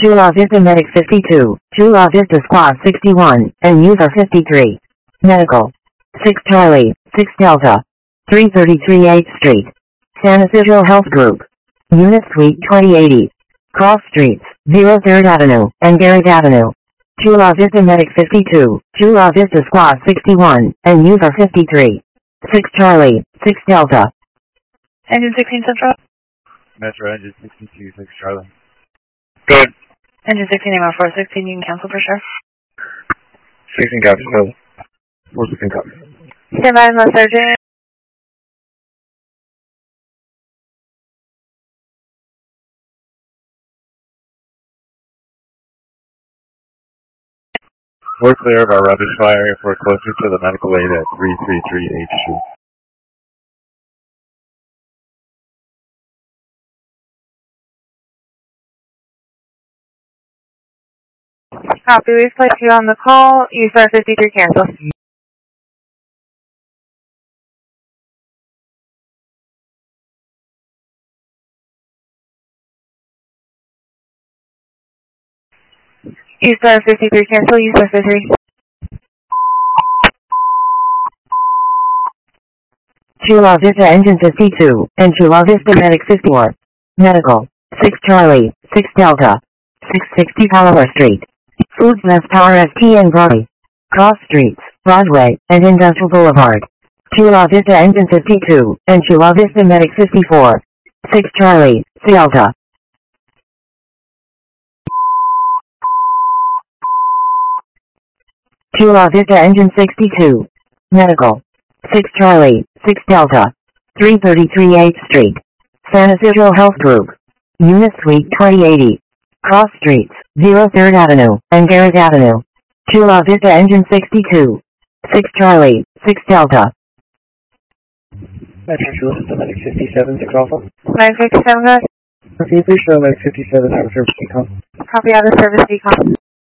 Chula Vista Medic 52, Chula Vista Squad 61, and User 53. Medical. 6 Charlie, 6 Delta. 333 8th Street. San Isidro Health Group. Unit Suite 2080. Cross Streets, 03rd Avenue, and Garrett Avenue. Chula Vista Medic 52, Chula Vista Squad 61, and User 53. 6 Charlie, 6 Delta. Engine 16 Central. Metro Engine 62, 6 Charlie. Good. Engine 16, email 416, you can cancel for sure. 16 copy, so 416 copy. Stand by, no surgeon. We're clear of our rubbish fire if we're closer to the medical aid at 333 8th Street. Copy, we've placed you on the call. You start 53 cancel. You start 53 cancel, you start 53. Chula Vista Engine 52, and Chula Vista Medic 54. Medical. 6 Charlie, 6 Delta. 660 Palomar Street. Foods Nest Power ST and Broadway. Cross Streets, Broadway, and Industrial Boulevard. Chula Vista Engine 52, and Chula Vista Medic 54. 6 Charlie, Delta. Chula Vista Engine 62. Medical. 6 Charlie, 6 Delta. 333 8th Street. San Isidro Health Group. Unit Suite 2080. Cross Streets, 03rd Avenue, and Garrett Avenue. Chula Vista Engine 62. 6 Charlie, 6 Delta. Metro Chula Vista Medic 57, 6 Alpha. 957, guys. Can you please show Medic 57 out of service decon? Copy out of service decon.